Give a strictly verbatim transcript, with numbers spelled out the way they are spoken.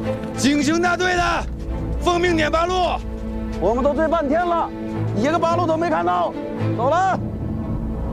警刑大队的，奉命撵八路。 我们都追半天了，一个八路都没看到，走了。